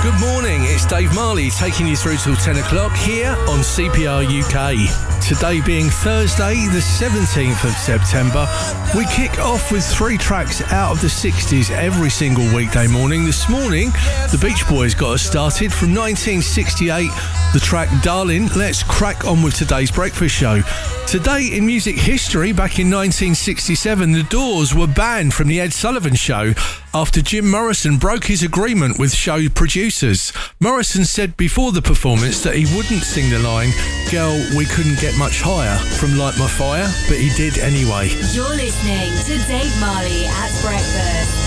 Good morning, it's Dave Marley taking you through till 10 o'clock here on CPR UK. Today being Thursday, the 17th of September, we kick off with 3 tracks out of the 60s every single weekday morning. This morning, the Beach Boys got us started from 1968, the track Darling. Let's crack on with today's breakfast show. Today in music history, back in 1967, the Doors were banned from the Ed Sullivan Show after Jim Morrison broke his agreement with show producers. Morrison said before the performance that he wouldn't sing the line, "Girl, we couldn't get much higher," from Light My Fire, but he did anyway. You're listening to Dave Marley at Breakfast.